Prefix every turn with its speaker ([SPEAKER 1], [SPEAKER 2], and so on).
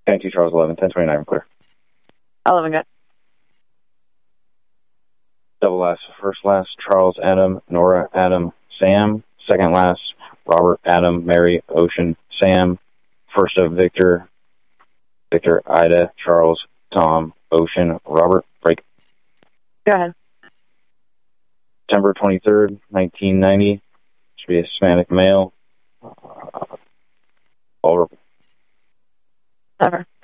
[SPEAKER 1] County 2, Charles 11, 1029, clear.
[SPEAKER 2] 11, good.
[SPEAKER 1] Double last, first last, Charles, Adam, Nora, Adam, Sam. Second last, Robert, Adam, Mary, Ocean, Sam. First of Victor, Victor, Ida, Charles, Tom, Ocean, Robert, break.
[SPEAKER 2] Go ahead.
[SPEAKER 1] September 23rd, 1990. Should be a Hispanic male.
[SPEAKER 2] Over.